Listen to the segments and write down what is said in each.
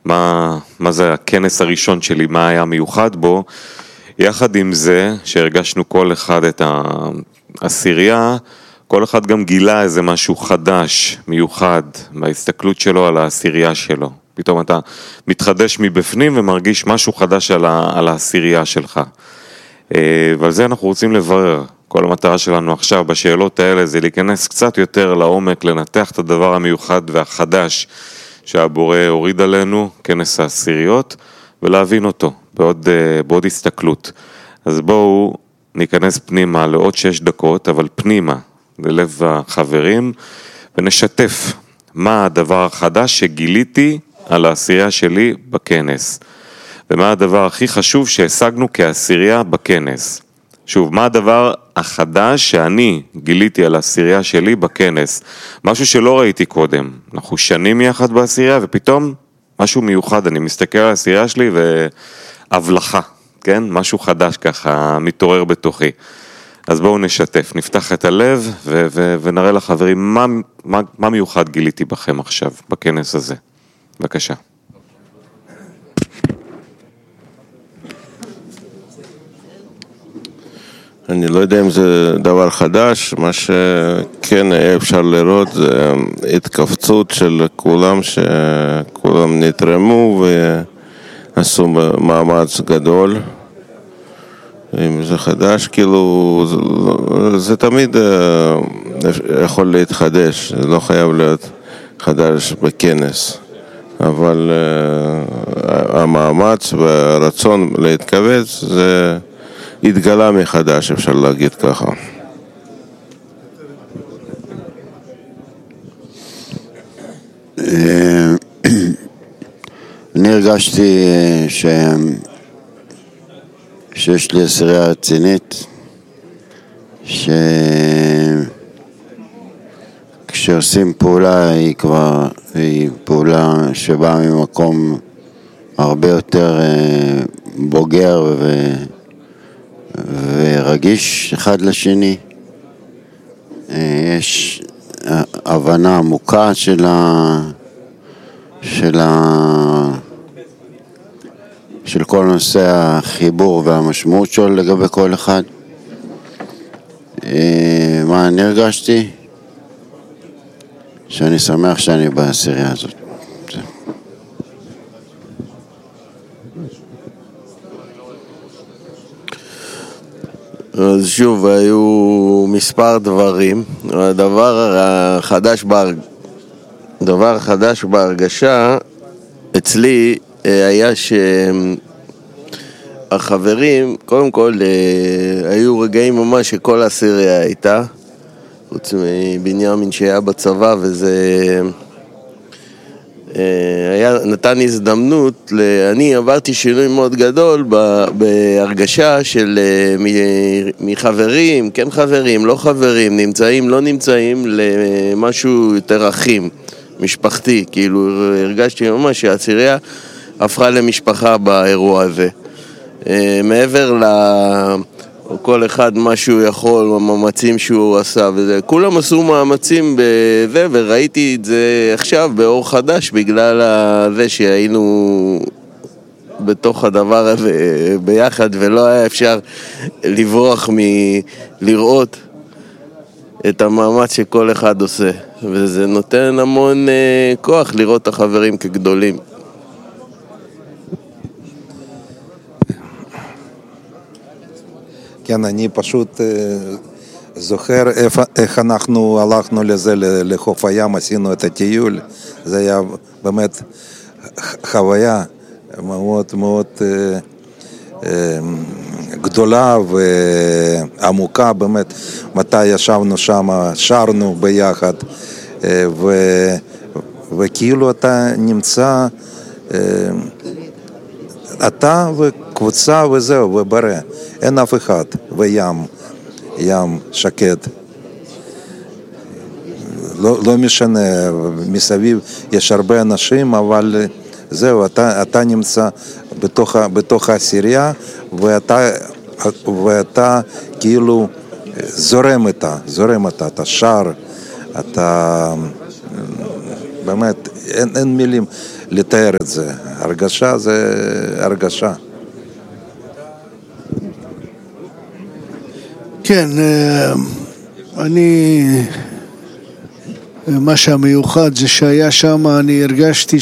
מה זה הכנס הראשון שלי, מה היה מיוחד בו. יחד עם זה שהרגשנו כל אחד את העשירייה, כל אחד גם גילה איזה משהו חדש, מיוחד, בהסתכלות שלו על העשירייה שלו. פתאום אתה מתחדש מבפנים ומרגיש משהו חדש על העשירייה שלך. ועל זה אנחנו רוצים לברר. כל המטרה שלנו עכשיו בשאלות האלה זה להיכנס קצת יותר לעומק, לנתח את הדבר המיוחד והחדש שהבורא הוריד עלינו, כנס העשיריות, ולהבין אותו בעוד הסתכלות. אז בואו ניכנס פנימה לעוד 6 דקות, אבל פנימה, ללב החברים, ונשתף מה הדבר החדש שגיליתי על העשירייה שלי בכנס. ומה הדבר הכי חשוב שהשגנו כעשירייה בכנס. שוב, מה הדבר החדש שאני גיליתי על העשירייה שלי בכנס? משהו שלא ראיתי קודם. אנחנו שנים יחד בעשירייה ופתאום משהו מיוחד. אני מסתכל על העשירייה שלי והבלחה, כן? משהו חדש ככה מתעורר בתוכי. אז בואו נשתף, נפתח את הלב ונראה לחברים מה מיוחד גיליתי בכם עכשיו, בכנס הזה. בבקשה. אני לא יודע אם זה דבר חדש, מה שכן היה אפשר לראות זה התכווצות של כולם, שכולם נתרמו ועשו מאמץ גדול. אם זה חדש, כאילו, זה תמיד יכול להתחדש, זה לא חייב להיות חדש בכנס. אבל המאמץ והרצון להתכווץ זה התגלה מחדש, אפשר להגיד ככה. אני הרגשתי שיש לי עשירייה רצינית, כשעושים פעולה היא פעולה שבאה ממקום הרבה יותר בוגר ורגיש אחד לשני. יש הבנה עמוקה של כל נושא החיבור והמשמעות שלו לגבי כל אחד. מה אני הרגשתי? שאני שמח שאני בעשירייה הזאת. אז שוב, היו מספר דברים. הדבר החדש בהרגשה אצלי היה שהחברים, קודם כל, היו רגעים ממש שכל העשירייה הייתה, חוץ מבנימין שהיה בצבא, וזה נתן הזדמנות, אני עברתי שינוי מאוד גדול בהרגשה של מחברים, כן חברים, לא חברים, נמצאים, לא נמצאים, למשהו יותר אחים, משפחתי. כאילו הרגשתי ממש שהעשירייה הפכה למשפחה באירוע הזה. מעבר כל אחד מה שהוא יכול, המאמצים שהוא עשה וזה, כולם עשו מאמצים בזה, וראיתי את זה עכשיו באור חדש בגלל זה שהיינו בתוך הדבר הזה ביחד, ולא היה אפשר לברוח מלראות את המאמץ שכל אחד עושה, וזה נותן המון כוח לראות את החברים כגדולים. כן, אני פשוט זוכר איך אנחנו הלכנו לזה, לחוף הים, עשינו את הטיול. זה היה באמת חוויה מאוד מאוד גדולה ועמוקה, באמת. מתי ישבנו שם, שרנו ביחד, וכאילו אתה נמצא, אתה וקבוצה וזהו, וברא. אין אף אחד, וים, ים שקט. לא משנה, מסביב יש הרבה אנשים, אבל זהו, אתה נמצא בתוך העשירייה, ואתה כאילו זורם איתה, אתה שר, אתה באמת, אין מילים. לתאר את זה. הרגשה זה הרגשה. כן, מה שהמיוחד זה שהיה שם, אני הרגשתי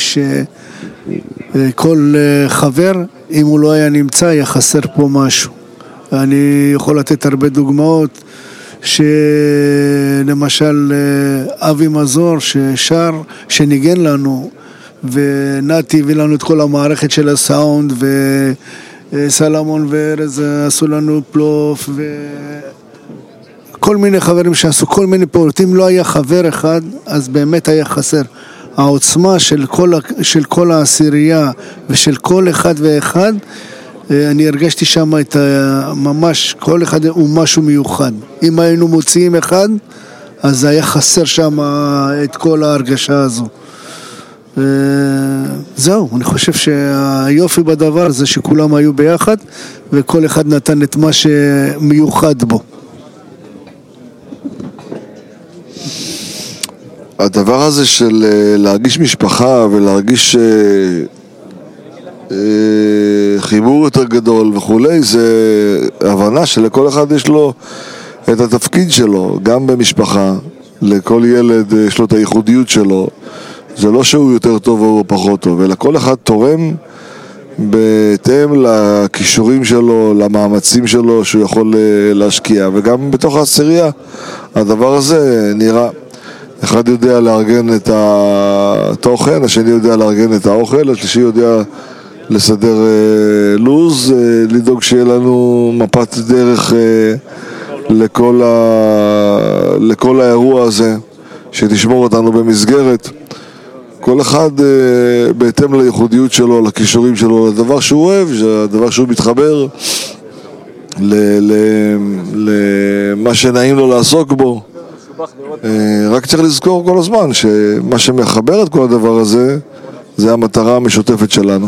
שכל חבר, אם הוא לא היה נמצא, היה חסר פה משהו. אני יכול לתת הרבה דוגמאות, שלמשל אבי מזור ששר, שניגן לנו, ונתי הביא לנו את כל המערכת של הסאונד, וסלמון וארז עשו לנו פלוף, כל מיני חברים שעשו כל מיני פעולות. אם לא היה חבר אחד, אז באמת היה חסר. העוצמה של כל העשירייה ושל כל אחד ואחד, אני הרגשתי שם את ממש, כל אחד הוא משהו מיוחד. אם היינו מוציאים אחד, אז היה חסר שם את כל ההרגשה הזו. זהו, אני חושב שהיופי בדבר זה שכולם היו ביחד, וכל אחד נתן את מה שמיוחד בו. הדבר הזה של להרגיש משפחה ולהרגיש חיבור יותר גדול וכולי, זה הבנה שלכל אחד יש לו את התפקיד שלו, גם במשפחה, לכל ילד יש לו את הייחודיות שלו, זה לא שהוא יותר טוב או פחות טוב, אלא כל אחד תורם בהתאם לכישורים שלו, למאמצים שלו שהוא יכול להשקיע, וגם בתוך העשירייה הדבר הזה נראה. אחד יודע לארגן את התוכן, השני יודע לארגן את האוכל, השלישי יודע לסדר לוז, לדאוג שיהיה לנו מפת דרך לכל האירוע הזה, שתשמור אותנו במסגרת. כל אחד בהתאם לייחודיות שלו, לכישורים שלו, לדבר שהוא אוהב, לדבר שהוא מתחבר, למה שנעים לו לעסוק בו. רק צריך לזכור כל הזמן שמה שמחבר את כל הדבר הזה זה המטרה המשותפת שלנו.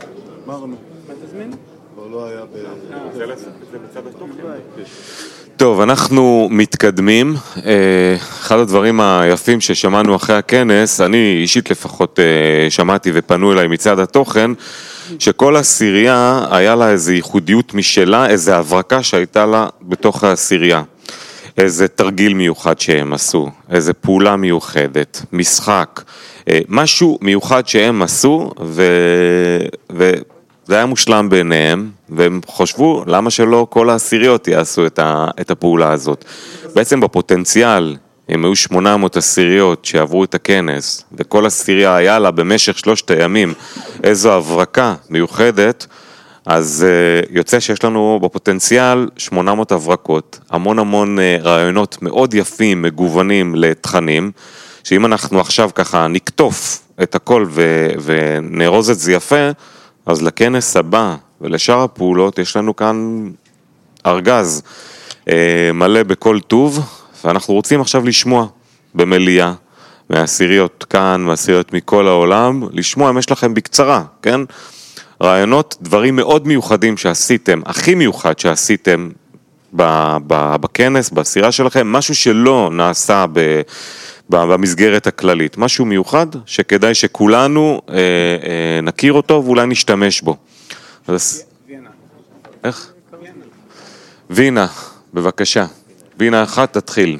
טוב, אנחנו מתקדמים. אחד הדברים היפים ששמענו אחרי הכנס, אני אישית לפחות שמעתי ופנו אליי מצד התוכן, שכל העשירייה היה לה איזו ייחודיות משלה, איזו הברקה שהייתה לה בתוך העשירייה. איזה תרגיל מיוחד שהם עשו, איזה פעולה מיוחדת, משחק, משהו מיוחד שהם עשו, וזה היה מושלם ביניהם, והם חושבו למה שלא כל העשיריות יעשו את הפעולה הזאת. בעצם בפוטנציאל, הם היו 800 עשיריות שעברו את הכנס, וכל עשירייה היה לה במשך 3 הימים איזו הברקה מיוחדת, אז יוצא שיש לנו בפוטנציאל 800 הברקות, המון רעיונות מאוד יפים, מגוונים לתכנים, שאם אנחנו עכשיו ככה נקטוף את הכל ונרוז את זה יפה, אז לכנס הבא ולשאר הפעולות יש לנו כאן ארגז מלא בכל טוב, ואנחנו רוצים עכשיו לשמוע במליאה, מהעשיריות כאן, מהעשיריות מכל העולם, לשמוע אם יש לכם בקצרה, כן? רעיונות, דברים מאוד מיוחדים שעשיתם, הכי מיוחד שעשיתם בכנס, בעשירה שלכם, משהו שלא נעשה במסגרת הכללית, משהו מיוחד שכדאי שכולנו נכיר אותו ואולי נשתמש בו. וינה. איך? וינה, בבקשה. וינה אחת, תתחיל.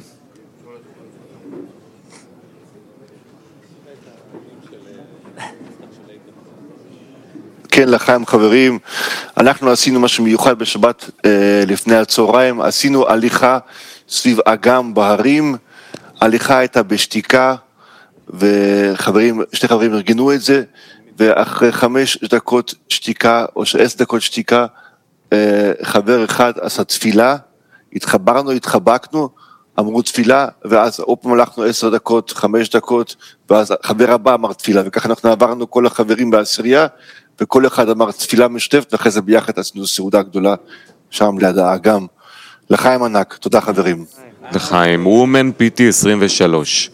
כן, לחיים חברים, אנחנו עשינו משהו מיוחד בשבת לפני הצהריים, עשינו הליכה סביב אגם בהרים, הליכה הייתה בשתיקה, וחברים, 2 חברים ארגנו את זה, ואחרי 5 דקות שתיקה, או 10 דקות שתיקה, חבר אחד עשה תפילה, התחבקנו, אמרו תפילה, ואז עוד פעם הלכנו 10 דקות, 5 דקות, ואז חבר הבא אמר תפילה, וככה אנחנו עברנו כל החברים בעשירייה, וכל אחד אמר תפילה משותפת, ואחרי זה ביחד עשינו סעודה גדולה שם ליד האגם. לחיים ענק, תודה חברים. לחיים, וומן PT 23.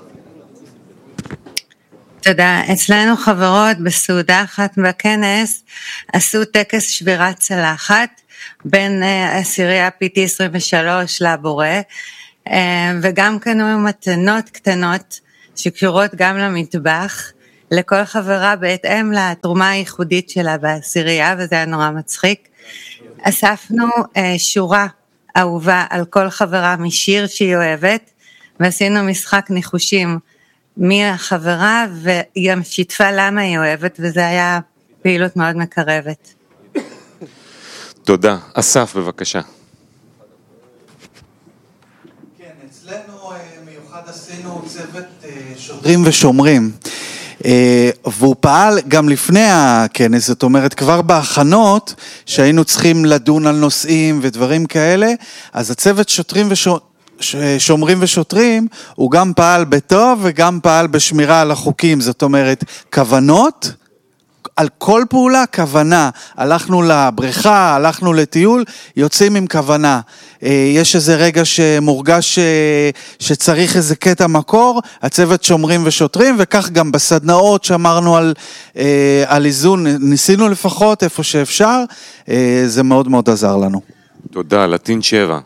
תודה. אצלנו חברות בסעודה אחת בכנס עשו טקס שבירת צלחת בין עשירייה PT 23 לבורא, וגם קנו מתנות קטנות שקשורות גם למטבח, לכל חברה בהתאם לתרומה הייחודית שלה בעשירייה, וזה היה נורא מצחיק. אספנו שורה אהובה על כל חברה משיר שהיא אוהבת, ועשינו משחק ניחושים מי החברה, והיא גם שיתפה למה היא אוהבת, וזה היה פעילות מאוד מקרבת. תודה. אסף, בבקשה. כן, אצלנו מיוחד עשינו צוות שוטרים ושומרים, והוא פעל גם לפני הכנס, זאת אומרת כבר בהכנות שהיינו צריכים לדון על נושאים ודברים כאלה, אז הצוות שומרים ושוטרים הוא גם פעל בטוב וגם פעל בשמירה על החוקים, זאת אומרת כוונות, על כל פעולה כוונה, הלכנו לבריכה, הלכנו לטיול, יוצאים עם כוונה. יש איזה רגע שמורגש שצריך איזה קטע מקור, הצוות שומרים ושוטרים, וכך גם בסדנאות שמרנו על איזון, ניסינו לפחות איפה שאפשר, זה מאוד מאוד עזר לנו. תודה, לטין 7.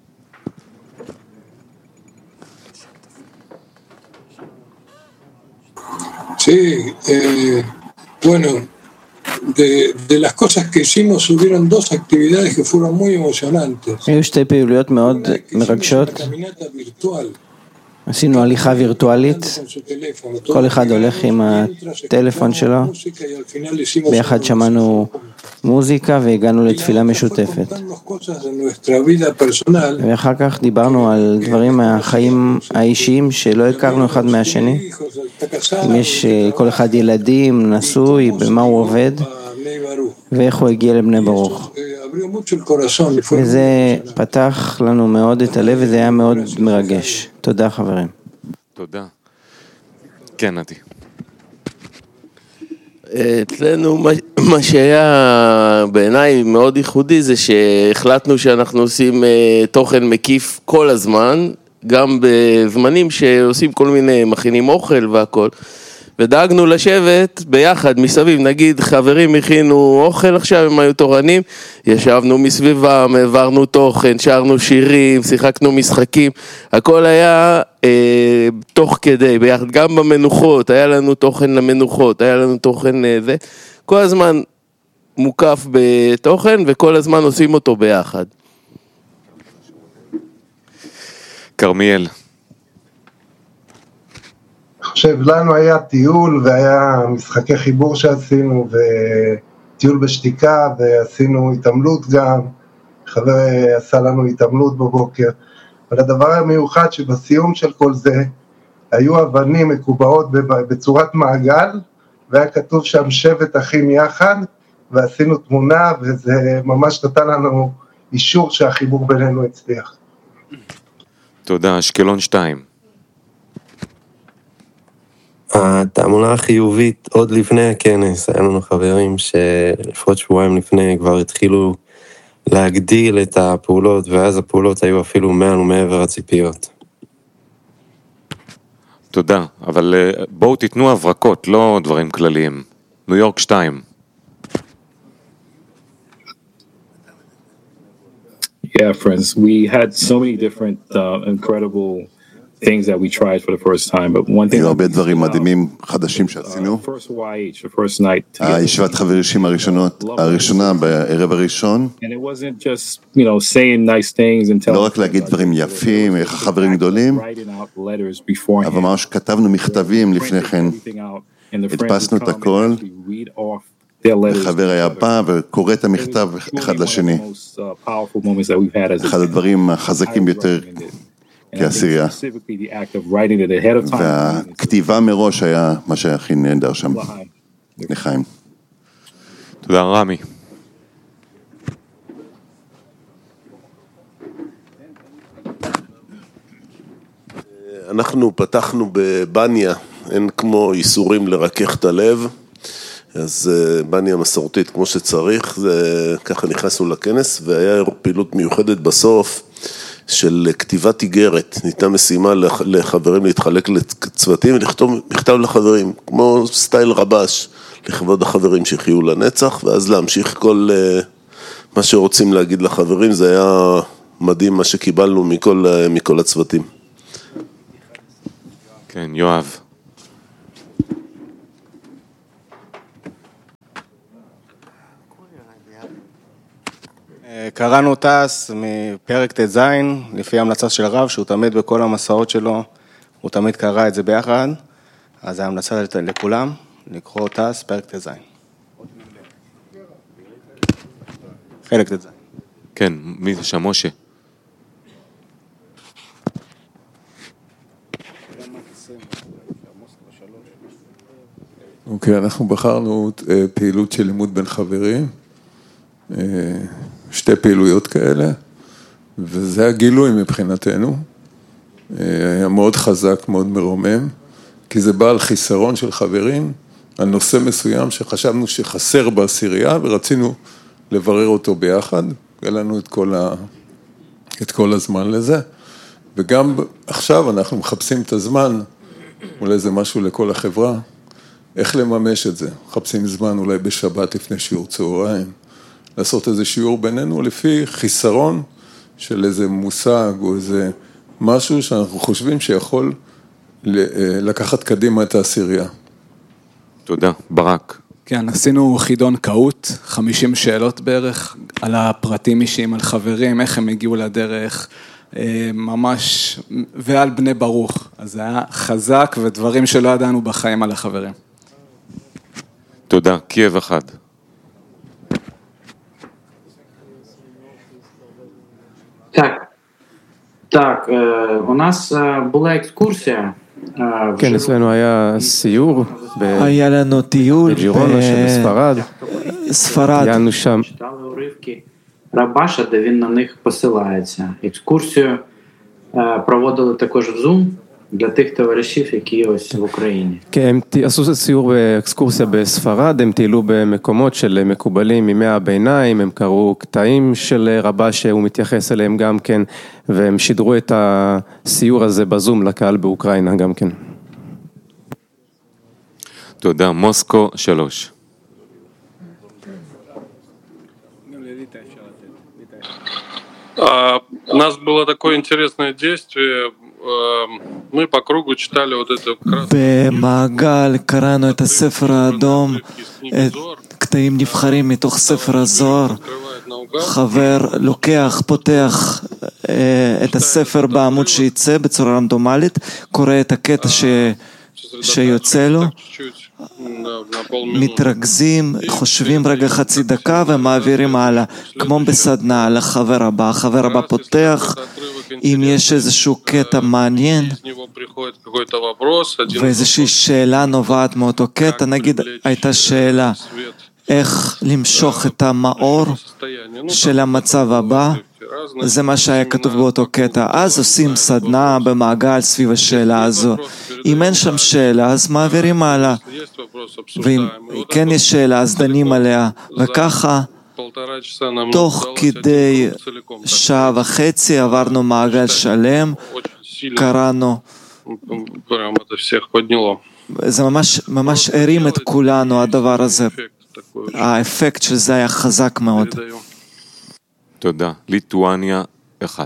Sí, bueno, de las cosas que hicimos hubieron dos actividades que fueron muy emocionantes. היו שתי פעילויות מאוד מרגשות. עשינו הליכה וירטואלית, כל אחד הולך עם הטלפון שלו, ביחד שמענו מוזיקה והגענו לתפילה משותפת. ואחר כך דיברנו על דברים מהחיים האישיים שלא הכרנו אחד מהשני. אם יש כל אחד ילדים, נשוי, במה הוא עובד, ואיך הוא הגיע לבני ברוך. וזה פתח לנו מאוד את הלב, וזה היה מאוד מרגש. תודה חברים. תודה. כן, נתי. אצלנו מה שהיה בעיניי מאוד ייחודי זה שהחלטנו שאנחנו עושים תוכן מקיף כל הזמן, גם בזמנים שעושים כל מיני מכינים אוכל והכל, ודאגנו לשבת ביחד מסביב, נגיד חברים הכינו אוכל עכשיו, הם היו תורנים, ישבנו מסביבם, העברנו תוכן, שרנו שירים, שיחקנו משחקים, הכל היה תוך כדי, ביחד, גם במנוחות, היה לנו תוכן למנוחות, היה לנו תוכן זה, כל הזמן מוקף בתוכן וכל הזמן עושים אותו ביחד. קרמיאל. אני חושב, לנו היה טיול והיה משחקי חיבור שעשינו וטיול בשתיקה ועשינו התעמלות גם, חבר עשה לנו התעמלות בבוקר, אבל הדבר המיוחד שבסיום של כל זה, היו אבנים מקובעות בצורת מעגל, והיה כתוב שם שבט אחים יחד, ועשינו תמונה וזה ממש נתן לנו אישור שהחיבור בינינו הצליח. תודה, אשקלון 2. התעמולה החיובית עוד לפני הכנס, היה לנו חברים שלפחות שבועיים לפני כבר התחילו להגדיל את הפעולות, ואז הפעולות היו אפילו מעל ומעבר הציפיות. תודה, אבל בואו תיתנו הברקות, לא דברים כלליים. ניו יורק 2. Yeah, friends, we had so many different incredible things that we tried for the first time, but one thing... היו הרבה דברים מדהימים חדשים שעשינו. הישיבת חברים הראשונה בערב הראשון. לא רק להגיד דברים יפים, איך החברים גדולים, אבל ממש כתבנו מכתבים לפני כן. הדפסנו את הכל. וחבר היה בא וקורא את המכתב אחד לשני. אחד הדברים החזקים ביותר כעשירייה. והכתיבה מראש היה מה שהכי נהדר שם. לחיים. תודה רמי. אנחנו פתחנו בבניה, אין כמו איסורים לרכך את הלב. אז בניה מסורתית כמו שצריך, ככה נכנסנו לכנס, והיה פעילות מיוחדת בסוף של כתיבת איגרת. ניתנה משימה לחברים להתחלק לצוותים ולכתוב מכתב לחברים, כמו סטייל רבש, לכבוד החברים שחיו לנצח, ואז להמשיך כל מה שרוצים להגיד לחברים. זה היה מדהים מה שקיבלנו מכל הצוותים. כן, יואב. קראנו טס מפרק ט"ז, לפי המלצה של רב, שהוא תמיד בכל המסעות שלו, הוא תמיד קרא את זה ביחד, אז ההמלצה לכולם, לקרוא טס, פרק ט"ז. חלק ט"ז. כן, מי זה שם, משה? אוקיי, אנחנו בחרנו פעילות של לימוד בין חברים, שתי פעילויות כאלה, וזה הגילוי מבחינתנו, היה מאוד חזק, מאוד מרומם, כי זה בא על חיסרון של חברים, על נושא מסוים שחשבנו שחסר בעשירייה, ורצינו לברר אותו ביחד, היה לנו את כל הזמן לזה, וגם עכשיו אנחנו מחפשים את הזמן, אולי זה משהו לכל החברה, איך לממש את זה, מחפשים זמן אולי בשבת לפני שיעור צהריים, לעשות איזה שיעור בינינו לפי חיסרון של איזה מושג או איזה משהו שאנחנו חושבים שיכול לקחת קדימה את העשירייה. תודה, ברק. כן, עשינו חידון קהות, 50 שאלות בערך, על הפרטים אישיים, על חברים, איך הם הגיעו לדרך, ממש, ועל בני ברוך. אז זה היה חזק ודברים שלא ידענו בחיים על החברים. תודה, קייב אחד. Так, у нас була екскурсія. כן, אצלנו היה סיור היה לנו טיול בג'ירונה שבספרד. ספרד. היינו שם. Читали уривки Рабаша, де він на них посилається. Екскурсію проводили також в Zoom для тих товаришів, які ось в Україні. כן, הם עשו סיור באקסקורסיה בספרד, הם טיילו במקומות של מקובלים מימי הביניים, הם קראו קטעים של רבה שהוא מתייחס אליהם גם כן, והם שידרו את הסיור הזה בזום לקהל באוקראינה גם כן. תודה, מוסקו 3. У нас было такое интересное действие, мы по кругу читали вот это... במעגל קראנו את הספר האדום, את קטעים נבחרים מתוך ספר הזוהר, חבר לוקח, פותח את הספר בעמוד שיצא בצורה רנדומלית, קורא את הקטע שיוצא לו, מתרכזים, חושבים רגע חצי דקה ומעבירים הלאה, כמו בסדנה לחבר הבא. החבר הבא פותח, אם יש איזשהו קטע מעניין ואיזושהי שאלה נובעת מאותו קטע, נגיד הייתה שאלה איך למשוך את המאור של המצב הבא, זה מה שהיה כתוב באותו קטע. אז עושים סדנה במעגל סביב השאלה הזו. אם אין שם שאלה, אז מעבירים הלאה. ואם כן יש שאלה, אז דנים עליה. וככה, תוך כדי שעה וחצי עברנו מעגל שלם, קראנו. זה ממש הרים את כולנו, הדבר הזה. האפקט של זה היה חזק מאוד. תודה. ליטואניה 1.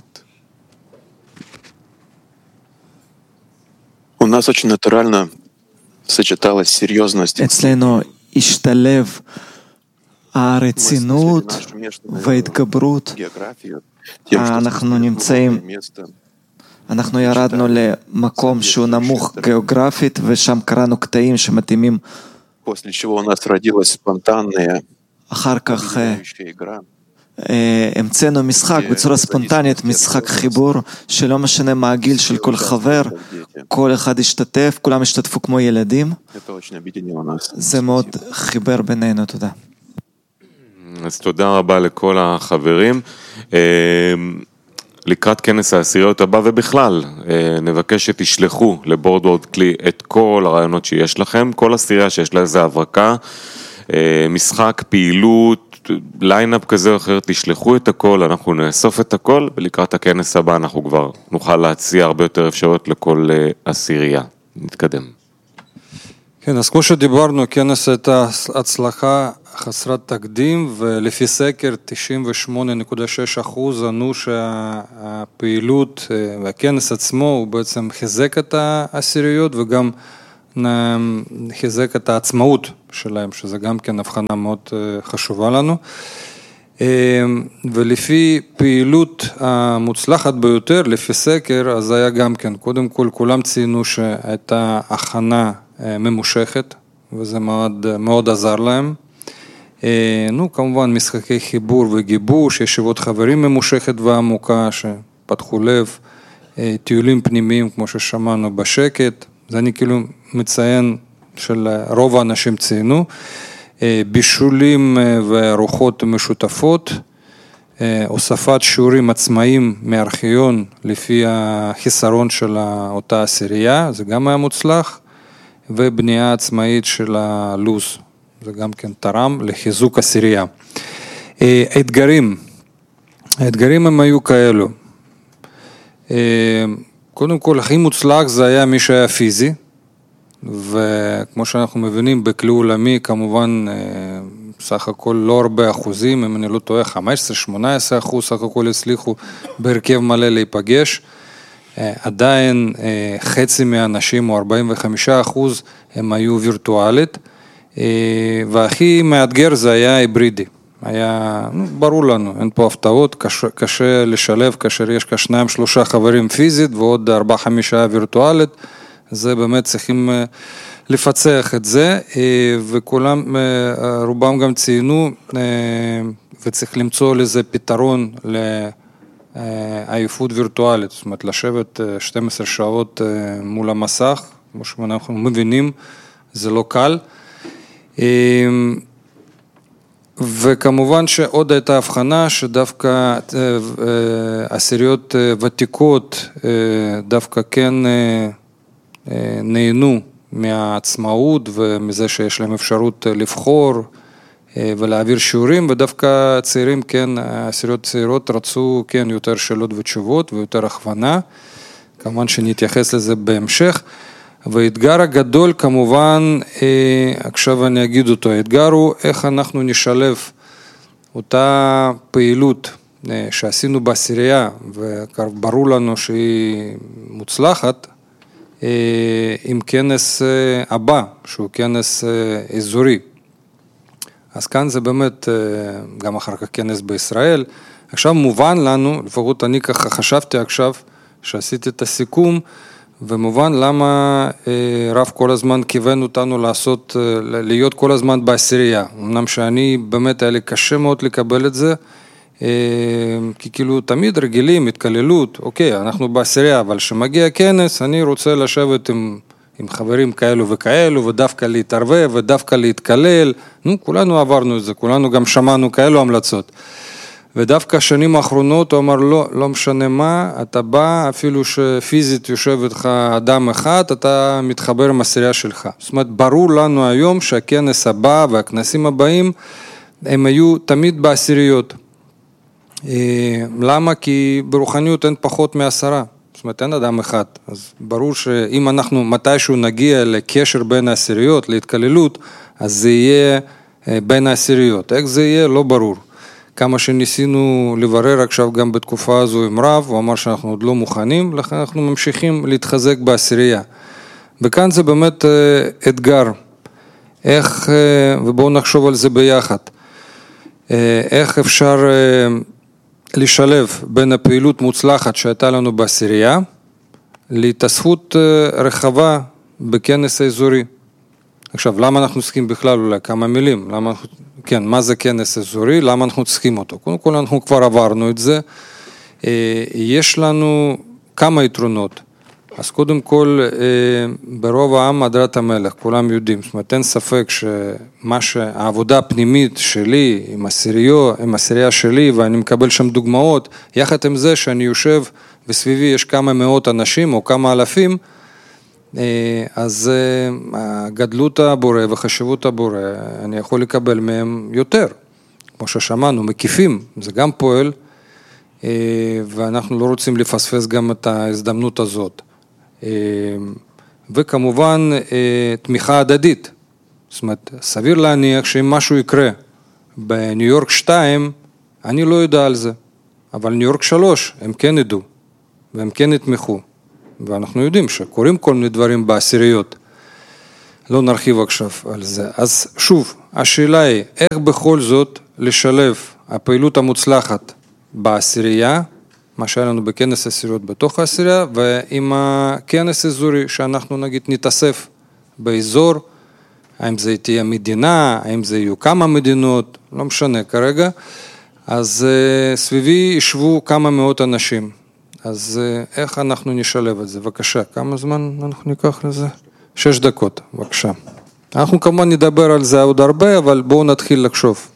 У нас очень натурально сочеталась серьезность. אצלנו השתלב הרצינות וההתגברות. אנחנו ירדנו למקום שהוא נמוך גיאוגרפית, ושם קראנו קטעים שמתאימים. После чего у нас родилась спонтанная אחר כך המצאנו משחק בצורה ספונטנית, משחק חיבור, שלא משנה מה הגיל של כל חבר, כל אחד השתתף, כולם השתתפו כמו ילדים. זה מאוד חיבר בינינו, תודה. אז תודה רבה לכל החברים. לקראת כנס העשיריות הבא ובכלל, נבקש שתשלחו לבורדוורד כלי את כל הרעיונות שיש לכם, כל עשירייה שיש לה איזה הברקה, משחק, פעילות, ליינאפ כזה או אחר, תשלחו את הכל, אנחנו נאסוף את הכל, ולקראת הכנס הבא אנחנו כבר נוכל להציע הרבה יותר אפשרויות לכל עשירייה. נתקדם. כן, אז כמו שדיברנו, כנס הייתה הצלחה חסרת תקדים, ולפי סקר 98.6% ענו שהפעילות והכנס עצמו הוא בעצם חיזק את העשיריות וגם חיזק את העצמאות שלהם, שזה גם כן הבחנה מאוד חשובה לנו. ולפי פעילות המוצלחת ביותר, לפי סקר, אז היה גם כן, קודם כל כולם ציינו שהייתה הכנה ממושכת, וזה מאוד עזר להם. כמובן משחקי חיבור וגיבוש, ישיבות חברים ממושכת ועמוקה שפתחו לב, טיולים פנימיים כמו ששמענו בשקט, זה אני כאילו מציין של רוב האנשים ציינו, בישולים וארוחות משותפות, הוספת שיעורים עצמאיים מארכיון לפי החיסרון של אותה עשירייה, זה גם היה מוצלח, ובנייה עצמאית של הלוז, זה גם כן תרם לחיזוק עשירייה. האתגרים הם היו כאלו, קודם כל הכי מוצלח זה היה מי שהיה פיזי, וכמו שאנחנו מבינים בכלי עולמי כמובן סך הכל לא הרבה אחוזים, אם אני לא טועה 15-18% סך הכל הצליחו בהרכב מלא להיפגש, עדיין חצי מהאנשים או 45% הם היו וירטואלית, והכי מאתגר זה היה היברידי, היה ברור לנו, אין פה הפתעות, קשה לשלב כאשר יש כ2-3 חברים פיזית ועוד 4-5 וירטואלית, זה באמת צריכים לפצח את זה, וכולם, רובם גם ציינו, וצריך למצוא לזה פתרון לעייפות וירטואלית, זאת אומרת, לשבת 12 שעות מול המסך, כמו שאנחנו מבינים, זה לא קל. וכמובן שעוד הייתה הבחנה שדווקא עשיריות ותיקות דווקא כן נהנו מהעצמאות ומזה שיש להם אפשרות לבחור ולהעביר שיעורים, ודווקא צעירים, כן, עשיריות צעירות רצו כן יותר שאלות ותשובות ויותר הכוונה, כמובן שנתייחס לזה בהמשך. והאתגר הגדול כמובן, עכשיו אני אגיד אותו, האתגר הוא איך אנחנו נשלב אותה פעילות שעשינו בעשירייה, וברור לנו שהיא מוצלחת, עם כנס הבא, שהוא כנס אזורי. אז כאן זה באמת, גם אחר כך כנס בישראל, עכשיו מובן לנו, לפחות אני ככה חשבתי עכשיו, שעשיתי את הסיכום, ומובן למה רב כל הזמן כיוון אותנו להיות כל הזמן בעשירייה. אמנם שאני באמת היה לי קשה מאוד לקבל את זה, כי כאילו תמיד רגילים, התקללות, אוקיי, אנחנו בעשירייה, אבל שמגיע כנס, אני רוצה לשבת עם חברים כאלו וכאלו, ודווקא להתערבב, ודווקא להתקלל, כולנו עברנו את זה, כולנו גם שמענו כאלו המלצות. ודווקא השנים האחרונות הוא אמר, לא משנה מה, אתה בא, אפילו שפיזית יושב איתך אדם אחד, אתה מתחבר עם העשירייה שלך. זאת אומרת, ברור לנו היום שהכנס הבא והכנסים הבאים, הם היו תמיד בעשיריות. למה? כי ברוחניות אין פחות מ10. זאת אומרת, אין אדם אחד. אז ברור שאם אנחנו מתישהו נגיע לקשר בין העשיריות, להתקללות, אז זה יהיה בין העשיריות. איך זה יהיה? לא ברור. כמה שניסינו לברר עכשיו גם בתקופה הזו עם רב, הוא אמר שאנחנו עוד לא מוכנים, לכן אנחנו ממשיכים להתחזק בעשירייה. וכאן זה באמת אתגר. איך, ובואו נחשוב על זה ביחד, איך אפשר לשלב בין הפעילות מוצלחת שהייתה לנו בעשירייה, להתאספות רחבה בכנס האזורי. עכשיו, למה אנחנו צריכים בכלל אולי כמה מילים? כן, מה זה כנס אזורי? למה אנחנו צריכים אותו? קודם כל, אנחנו כבר עברנו את זה. יש לנו כמה יתרונות. אז קודם כל, ברוב העם הדרת המלך, כולם יודעים. זאת אומרת, אין ספק שהעבודה הפנימית שלי עם עשירייה שלי, ואני מקבל שם דוגמאות, יחד עם זה שאני יושב וסביבי יש כמה מאות אנשים או כמה אלפים, אז גדלות הבורא וחשיבות הבורא, אני יכול לקבל מהם יותר. כמו ששמענו, מקיפים, זה גם פועל, ואנחנו לא רוצים לפספס גם את ההזדמנות הזאת. וכמובן, תמיכה הדדית. זאת אומרת, סביר להניח שאם משהו יקרה בניו יורק 2, אני לא יודע על זה. אבל ניו יורק 3, הם כן ידעו, והם כן יתמכו. ואנחנו יודעים שקוראים כל מיני דברים בעשיריות. לא נרחיב עכשיו על זה. אז שוב, השאלה היא, איך בכל זאת לשלב הפעילות המוצלחת בעשירייה, מה שהיה לנו בכנס עשיריות בתוך העשירייה, ועם הכנס אזורי שאנחנו נגיד נתאסף באזור, האם זה תהיה מדינה, האם זה יהיו כמה מדינות, לא משנה כרגע, אז סביבי ישבו כמה מאות אנשים, אז איך אנחנו נשלב את זה? בבקשה, כמה זמן אנחנו ניקח לזה? 6 דקות, בבקשה. אנחנו כמובן נדבר על זה עוד הרבה, אבל בואו נתחיל לחשוב.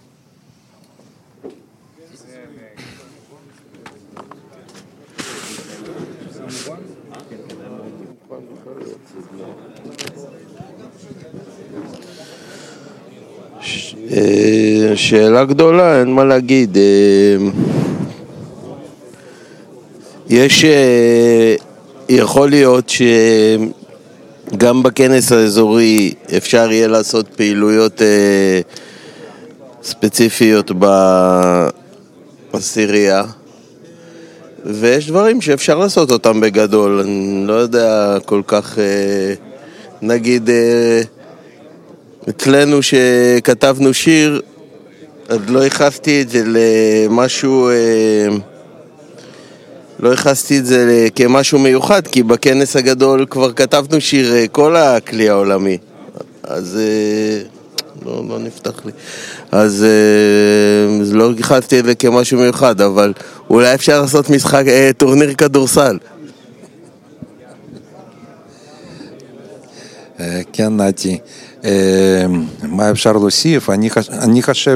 שאלה גדולה, אין מה להגיד. יש, יכול להיות שגם בכנס האזורי אפשר יהיה לעשות פעילויות ספציפיות בעשירייה, ויש דברים שאפשר לעשות אותם בגדול. אני לא יודע כל כך, נגיד אצלנו שכתבנו שיר, אז לא ייחסתי את זה למשהו, לא ייחסתי את זה כמשהו מיוחד, כי בכנס הגדול כבר כתבנו שיר כל הכלי העולמי, אז לא נפתח לי, אז לא ייחסתי את זה כמשהו מיוחד, אבל אולי אפשר לעשות משחק, טורניר כדורסל. כן, נתי. מה אפשר להוסיף? אני חושב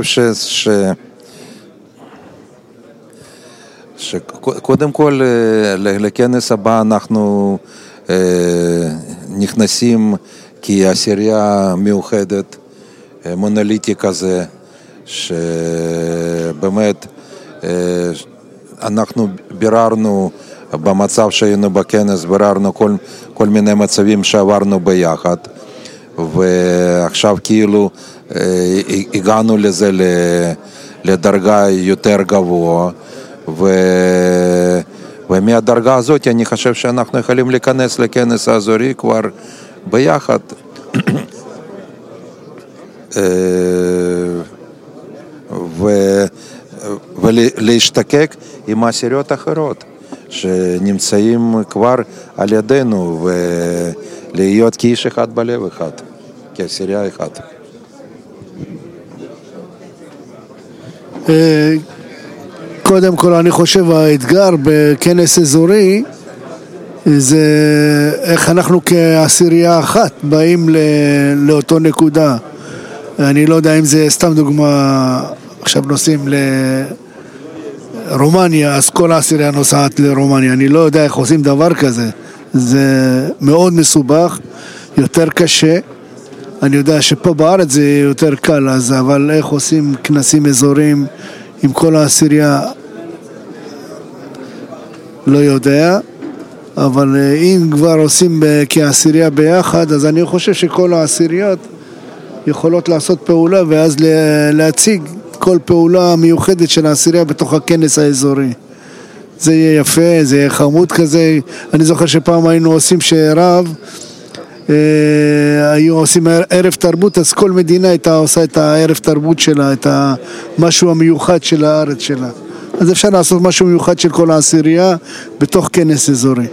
שקודם כל לכנס הבא אנחנו נכנסים כעשירייה מיוחדת, מונוליטי כזה, שבאמת אנחנו ביררנו במצב שהיינו בכנס, ביררנו כל מיני מצבים שעברנו ביחד, ועכשיו כאילו הגענו לזה לדרגה יותר גבוה, ומהדרגה הזאת אני חושב שאנחנו יכולים להיכנס לכנס האזורי כבר ביחד ולהשתקק עם עשיריות אחרות שנמצאים כבר על ידינו, ולהיות כאיש אחד בלב אחד, כעשירייה אחד. קודם כל אני חושב האתגר בכנס אזורי זה איך אנחנו כעשירייה אחת באים לאותו נקודה. אני לא יודע אם זה סתם דוגמה, עכשיו נוסעים לרומניה, אז כל העשירייה נוסעת לרומניה, אני לא יודע איך עושים דבר כזה, זה מאוד מסובך, יותר קשה. אני יודע שפה בארץ זה יותר קל, אבל איך עושים כנסים אזוריים עם כל העשירייה לא יודע, אבל אם כבר עושים כעשירייה ביחד, אז אני חושב שכל העשיריות יכולות לעשות פעולה ואז להציג כל פעולה מיוחדת של העשירייה בתוך הכנס האזורי. זה יהיה יפה, זה יהיה חמוד כזה. אני זוכר שפעם היינו עושים שרב, היו עושים ערב תרבות, אז כל מדינה הייתה עושה את הערב תרבות שלה, את המשהו המיוחד של הארץ שלה. אז אפשר לעשות משהו מיוחד של כל העשירייה בתוך כנס אזורי.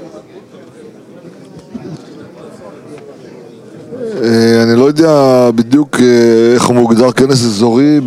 אני לא יודע בדיוק איך הוא מוגדר כנס אזורי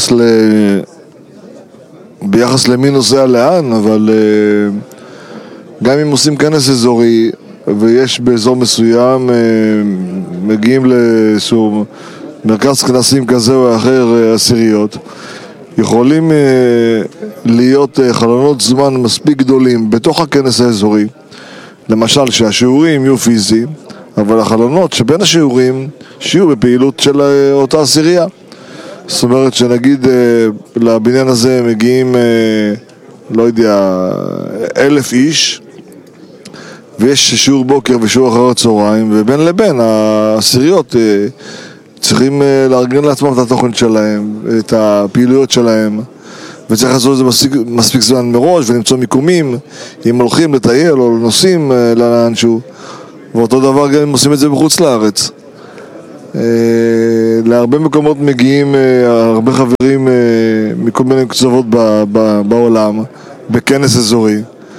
ביחס למי נוסע לאן, אבל גם אם עושים כנס אזורי ויש באזור מסוים, מגיעים לאיזשהו מרכז כנסים כזה או אחר, עשיריות, יכולים להיות חלונות זמן מספיק גדולים בתוך הכנס האזורי, למשל שהשיעורים יהיו פיזיים, אבל החלונות שבין השיעורים שיהיו בפעילות של אותה עשירייה. זאת אומרת שנגיד לבניין הזה מגיעים, לא יודע, 1,000 איש, ויש שיעור בוקר ושיעור אחר הצהריים, ובין לבין העשיריות צריכים לארגן לעצמם את התוכן שלהם, את הפעילויות שלהם, וצריך לעשות את זה מספיק זמן מראש ולמצוא מיקומים אם הולכים לטייל או נוסעים לאנשהו. ואותו דבר גם עושים את זה בחוץ לארץ. להרבה מקומות מגיעים הרבה חברים מכל מיני קצוות בעולם, בכנס אזורי,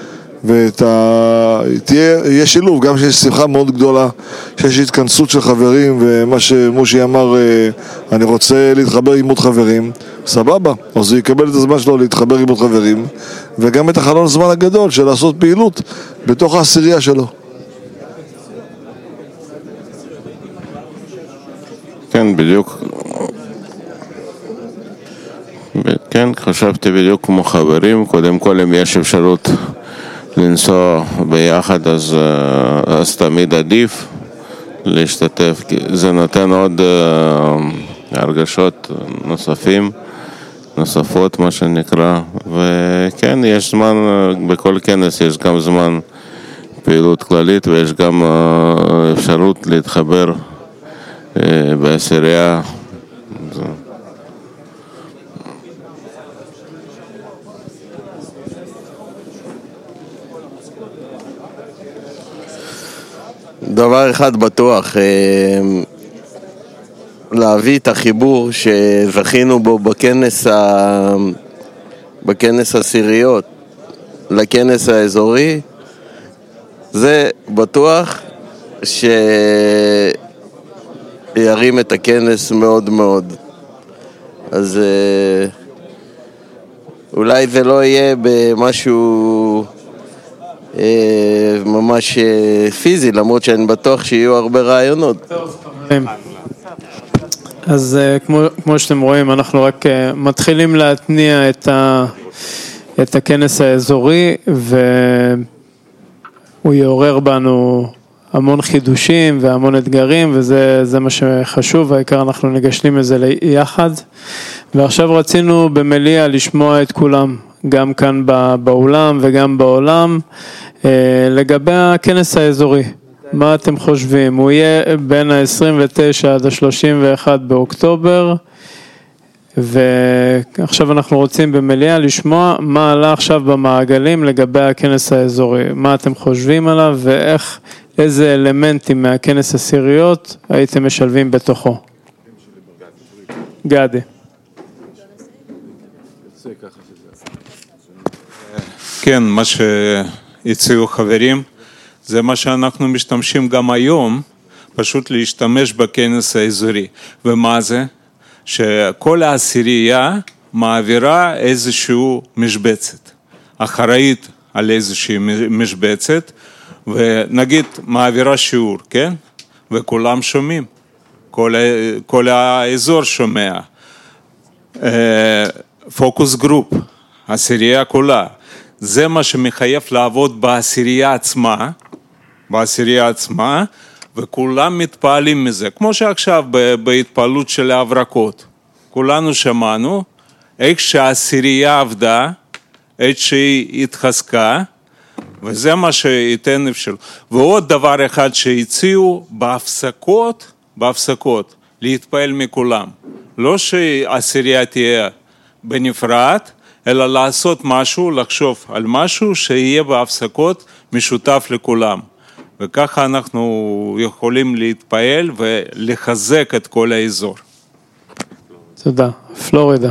ויהיה שילוב, גם שיש שמחה מאוד גדולה, שיש התכנסות של חברים, ומה שמושי אמר, אני רוצה להתחבר עם עוד חברים, סבבה, אז הוא יקבל את הזמן שלו להתחבר עם עוד חברים, וגם את החלון הזמן הגדול של לעשות פעילות בתוך העשירייה שלו. כן, בדיוק. כן, חשבתי בדיוק כמו חברים, קודם כל אם יש אפשרות לנסוע ביחד אז תמיד עדיף להשתתף, כי זה נותן עוד הרגשות נוספות מה שנקרא, וכן יש זמן, בכל כנס יש גם זמן פעילות כללית ויש גם אפשרות להתחבר בעשירייה. דבר אחד בטוח, להביא את החיבור שזכינו בו בכנס הסיריות לכנס האזורי, זה בטוח שירים את הכנס מאוד מאוד. אז אולי זה לא יהיה במשהו ממש פיזי, למרות שאני בטוח שיהיו הרבה רעיונות. אז כמו שאתם רואים, אנחנו רק מתחילים להתניע את הכנס האזורי, והוא יעורר בנו המון חידושים והמון אתגרים, וזה מה שחשוב, העיקר אנחנו נגשלים לזה יחד. ועכשיו רצינו במליאה לשמוע את כולם, גם כאן באולם וגם בעולם, לגבי הכנס האזורי. מה אתם חושבים? הוא יהיה בין ה-29 עד ה-31 באוקטובר, ועכשיו אנחנו רוצים במליאה לשמוע מה עלה עכשיו במעגלים לגבי הכנס האזורי. מה אתם חושבים עליו ואיך, איזה אלמנטים מהכנס הסיריות הייתם משלבים בתוכו? גדי. כן, מה שהציעו חברים, זה מה שאנחנו משתמשים גם היום, פשוט להשתמש בכנס האזורי. ומה זה? שכל העשירייה מעבירה איזושהי משבצת, אחראית על איזושהי משבצת, ונגיד מעבירה שיעור, כן? וכולם שומעים, כל האזור שומע. פוקוס גרופ, העשירייה כולה. זה מה שמחייב לעבוד בעשירייה עצמה, וכולם מתפעלים מזה, כמו שעכשיו בהתפעלות של ההברקות. כולנו שמענו איך שהעשירייה עבדה, איך שהיא התחזקה, וזה מה שייתן אפשרות. ועוד דבר אחד שהציעו בהפסקות, להתפעל מכולם. לא שהעשירייה תהיה בנפרד, אלא לעשות משהו, לחשוב על משהו שיהיה בהפסקות משותף לכולם. וככה אנחנו יכולים להתפעל ולחזק את כל האזור. תודה. פלורידה.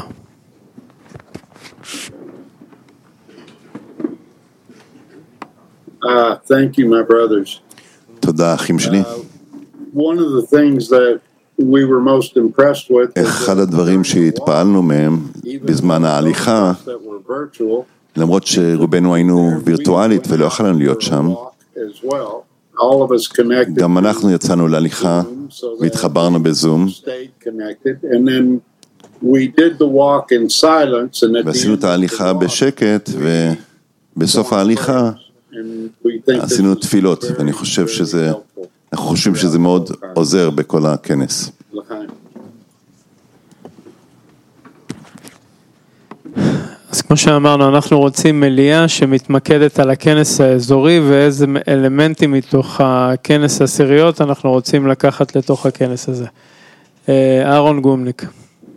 Thank you, my brothers. תודה, אחים שלי. One of the things that we were most impressed with אחד הדברים שהתפעלנו מהם בזמן ההליכה, למרות שרובנו היינו וירטואלית ולא יכולנו להיות שם, גם אנחנו יצאנו להליכה והתחברנו בזום, ועשינו את ההליכה בשקט, ובסוף ההליכה עשינו תפילות, ואני חושב אנחנו חושבים שזה מאוד עוזר בכל הכנס. אז כמו שאמרנו, אנחנו רוצים מליאה שמתמקדת על הכנס האזורי, ואיזה אלמנטים מתוך הכנס הסיריות אנחנו רוצים לקחת לתוך הכנס הזה. אהרון גומניק.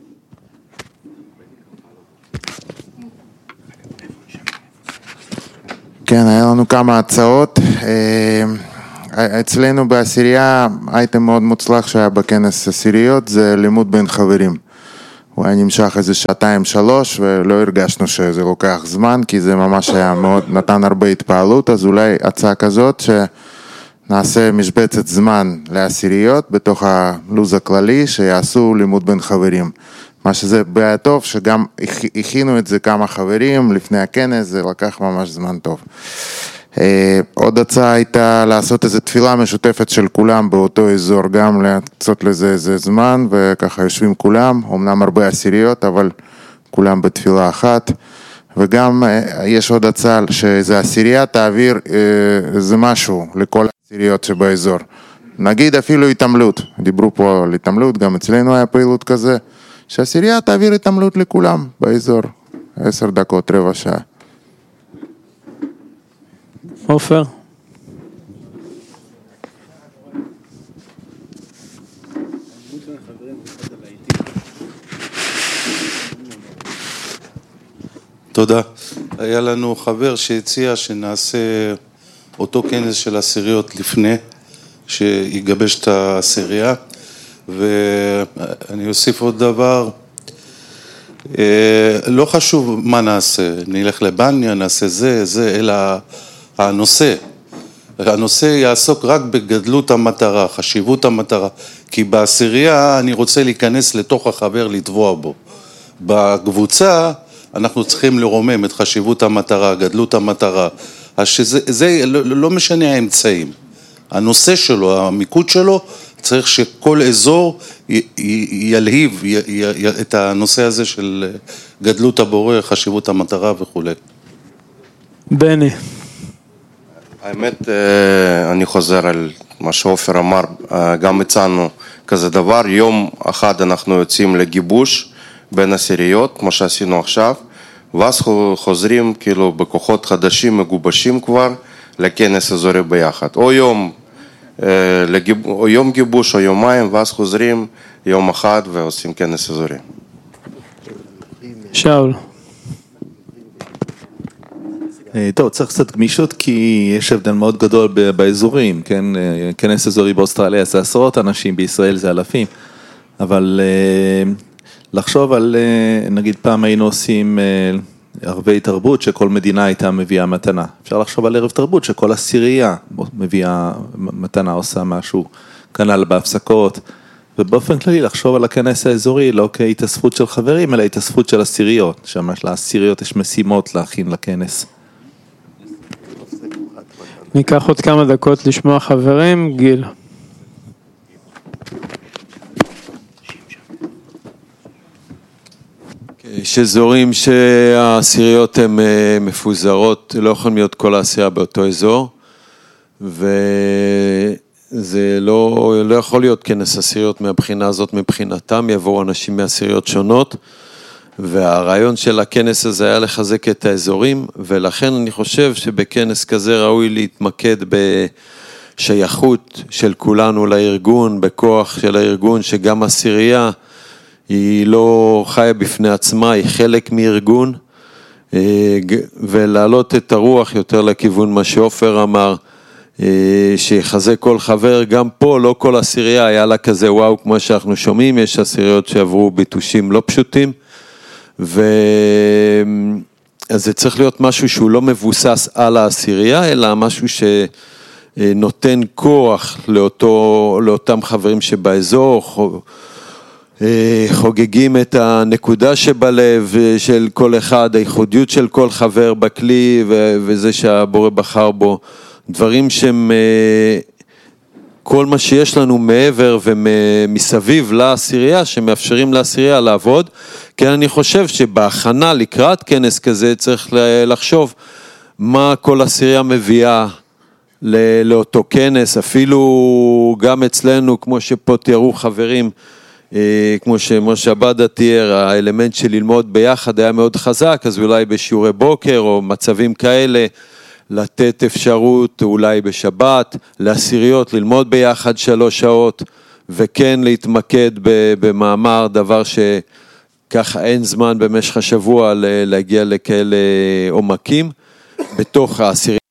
כן, היה לנו כמה הצעות. אצלנו בעשירייה, אייטם מאוד מוצלח שהיה בכנס הסיריות, זה לימוד בין חברים. הוא היה נמשך איזה 2-3 ולא הרגשנו שזה לוקח זמן, כי זה ממש היה מאוד, נתן הרבה התפעלות, אז אולי הצעה כזאת שנעשה משבצת זמן לעשיריות בתוך הלוז הכללי, שיעשו לימוד בין חברים. מה שזה בעיה טוב, שגם הכינו את זה כמה חברים לפני הכנס, זה לקח ממש זמן טוב. עוד הצעה הייתה לעשות איזו תפילה משותפת של כולם באותו אזור, גם לעשות לזה איזה זמן, וככה יושבים כולם, אמנם הרבה עשיריות, אבל כולם בתפילה אחת. וגם יש עוד הצעה שאיזו עשירייה תעביר איזה משהו לכל העשיריות שבאזור. נגיד אפילו התעמלות, דיברו פה על התעמלות, גם אצלנו היה פעילות כזה, שהעשירייה תעביר התעמלות לכולם באזור, 10 דקות, רבע שעה. עופר. תודה. היה לנו חבר שהציע שנעשה אותו כנס של עשיריות לפני, שיגבש את העשירייה, ואני אוסיף עוד דבר, לא חשוב מה נעשה, נלך לבניה, נעשה זה, אלא הנושא יעסוק רק בגדלות המטרה, חשיבות המטרה, כי בעשירייה אני רוצה להיכנס לתוך החבר, לטבוע בו. בקבוצה אנחנו צריכים לרומם את חשיבות המטרה, גדלות המטרה, אז שזה לא משנה האמצעים. הנושא שלו, המיקוד שלו, צריך שכל אזור ילהיב את הנושא הזה של גדלות הבורא, חשיבות המטרה וכו'. בני. האמת, אני חוזר על מה שעופר אמר, גם הצענו כזה דבר, יום אחד אנחנו יוצאים לגיבוש בין עשיריות, כמו שעשינו עכשיו, ואז חוזרים כאילו בכוחות חדשים, מגובשים כבר, לכנס אזורי ביחד. או יום גיבוש או יומיים, ואז חוזרים יום אחד ועושים כנס אזורי. שאול. טוב, צריך קצת גמישות כי יש הבדל מאוד גדול באזורים, כן? כנס אזורי באוסטרליה זה 10 אנשים, בישראל זה 1,000, אבל לחשוב על, נגיד פעם היינו עושים ערבי תרבות שכל מדינה הייתה מביאה מתנה. אפשר לחשוב על ערב תרבות שכל עשירייה מביאה מתנה, עושה משהו, כנ"ל בהפסקות, ובאופן כללי לחשוב על הכנס האזורי לא כהתאספות של חברים, אלא התאספות של עשיריות, שממש לעשיריות יש משימות להכין לכנס. ניקח עוד כמה דקות לשמוע חברים, גיל. יש אזורים שהעשיריות הן מפוזרות, לא יכולים להיות כל העשירייה באותו אזור, וזה לא יכול להיות כנס עשיריות מהבחינה הזאת, מבחינתם יבואו אנשים מעשיריות שונות, והרעיון של הכנס הזה היה לחזק את האזורים, ולכן אני חושב שבכנס כזה ראוי להתמקד בשייכות של כולנו לארגון, בכוח של הארגון, שגם עשירייה היא לא חיה בפני עצמה, היא חלק מארגון, ולהעלות את הרוח יותר לכיוון מה שעופר אמר, שיחזק כל חבר, גם פה לא כל עשירייה היה לה כזה וואו כמו שאנחנו שומעים, יש עשיריות שעברו ביטושים לא פשוטים, אז זה צריך להיות משהו שהוא לא מבוסס על העשירייה, אלא משהו שנותן כוח לאותם חברים שבאזור, חוגגים את הנקודה שבלב של כל אחד, הייחודיות של כל חבר בכלי וזה שהבורא בחר בו, דברים שהם כל מה שיש לנו מעבר ומסביב לעשירייה, שמאפשרים לעשירייה לעבוד, כי אני חושב שבהכנה לקראת כנס כזה צריך לחשוב מה כל עשירייה מביאה לאותו כנס, אפילו גם אצלנו, כמו שפה תיארו חברים, כמו שמשה בדה תיאר, האלמנט של ללמוד ביחד היה מאוד חזק, אז אולי בשיעורי בוקר או מצבים כאלה, לתת אפשרות אולי בשבת, לעשיריות ללמוד ביחד 3 שעות, וכן להתמקד במאמר, דבר שככה אין זמן במשך השבוע להגיע לכאלה עומקים, בתוך העשיריות.